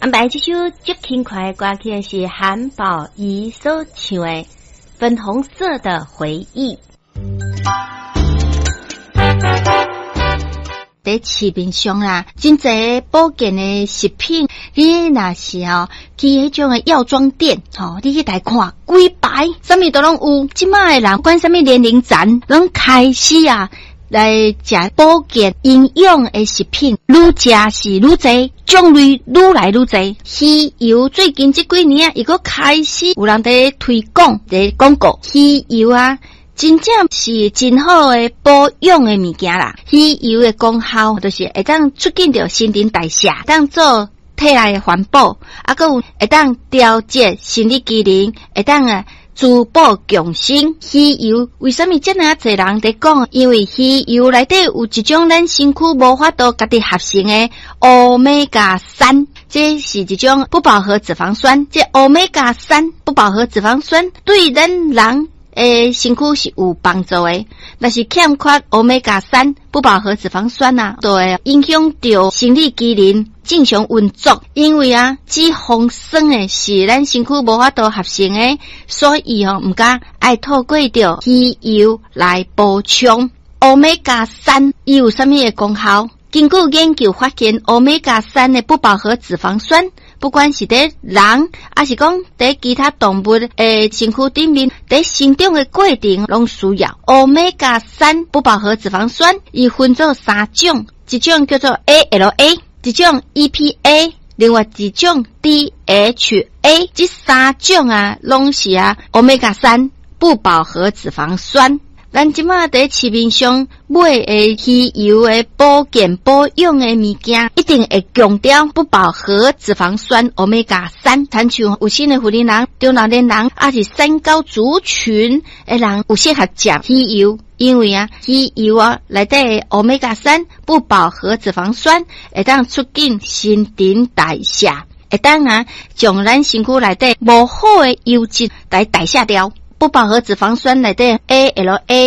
安排这首最轻快的歌曲是韩宝仪所唱的《粉红色的回忆》。在市面上啦，真侪保健的食品，你若是去迄种的药妆店，你去来看，规排什么都拢有。即卖的人管什么年龄层，拢开始来食保健营养的食品，愈食是愈侪，种类愈来愈侪。鱼油最近这几年伊个开始有人在推广，在广告鱼油真正是真好的保养的物件啦。鱼油的功效就是会当促进着新陈代谢，当做体内的环保，还有会当调节生理机能，会当滋补强身。鱼油为什么这么侪人在讲？因为鱼油内底有一种咱身躯无法度家己合成的Omega 3，这是一种不饱和脂肪酸。这 Omega 3不饱和脂肪酸对咱人身躯是有帮助的，但是欠缺 Omega 3不饱和脂肪酸就会影响到生理机能正常运作。因为脂肪酸是咱身躯无法度合成的，所以唔该爱透过着鱼油来补充 Omega 3。伊有什么的功效？根据研究发现 ，Omega 3的不饱和脂肪酸，不管是在人，还是讲在其他动物身躯顶面，在生长的过程拢需要 Omega 3不饱和脂肪酸。伊分做三种，一种叫做 ALA， 一种 EPA， 另外一种 DHA。这三种拢是Omega 3不饱和脂肪酸。咱即马在市面上买的鱼油的保健保养的物件，一定会强调不饱和脂肪酸 Omega 3。参像有性的妇女人、中老年人，还是三高族群的人，有适合食鱼油。因为鱼油内底的 Omega 3不饱和脂肪酸会当促进新陈代谢，会当将咱身躯内底无好的油脂来代谢掉。不饱和脂肪酸内底 ALA